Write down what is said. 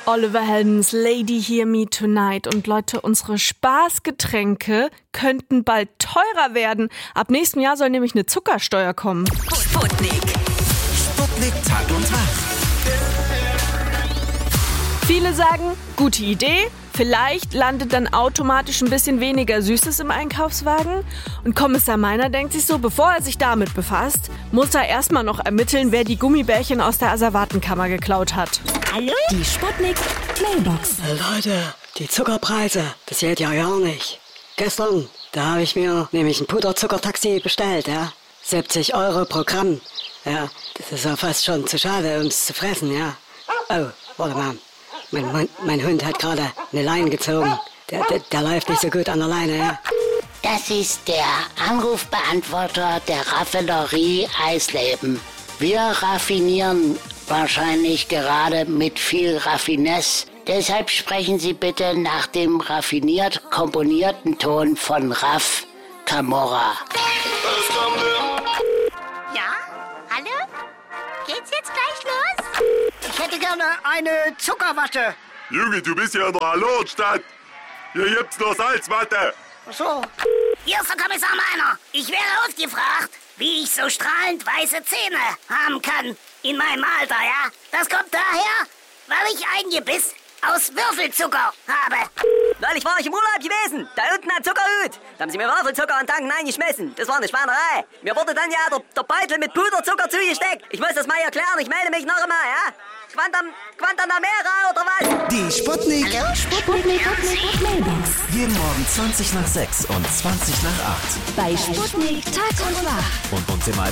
Oliver Heldens Lady Hear Me Tonight. Und Leute, unsere Spaßgetränke könnten bald teurer werden. Ab nächstem Jahr soll nämlich eine Zuckersteuer kommen. Sputnik. Sputnik Tag und Nacht. Viele sagen, gute Idee. Vielleicht landet dann automatisch ein bisschen weniger Süßes im Einkaufswagen. Und Kommissar Meiner denkt sich so, bevor er sich damit befasst, muss er erstmal noch ermitteln, wer die Gummibärchen aus der Asservatenkammer geklaut hat. Hallo? Die Sputnik Mailbox. Leute, die Zuckerpreise, das geht ja gar nicht. Gestern, da habe ich mir nämlich ein Puderzuckertaxi bestellt, ja. 70 € pro Gramm. Ja, das ist ja fast schon zu schade, um es zu fressen, ja. Oh, warte mal. Mein Hund hat gerade eine Leine gezogen. Der läuft nicht so gut an der Leine, ja. Das ist der Anrufbeantworter der Raffinerie Eisleben. Wir raffinieren wahrscheinlich gerade mit viel Raffinesse. Deshalb sprechen Sie bitte nach dem raffiniert komponierten Ton von Raff Camorra. Ja? Hallo? Geht's jetzt gleich los? Ich hätte gerne eine Zuckerwatte. Junge, du bist ja in der Hallerstadt. Hier gibt's nur Salzwatte. Ach so. Hier ist der Kommissar Meiner. Ich wäre ausgefragt, wie ich so strahlend weiße Zähne haben kann in meinem Alter, ja? Das kommt daher, weil ich ein Gebiss aus Würfelzucker habe. Neulich war ich im Urlaub gewesen, da unten am Zuckerhut. Da haben sie mir Würfelzucker an den Tanken eingeschmissen. Das war eine Schweinerei. Mir wurde dann ja der Beutel mit Puderzucker zugesteckt. Ich muss das mal erklären, ich melde mich noch einmal, ja? Guantanamera oder was? Die Sputnik. Hallo? Sputnik Mailbox. Jeden Morgen 20 nach 6 und 20 nach 8. Bei Sputnik Tag und Nacht. Und uns im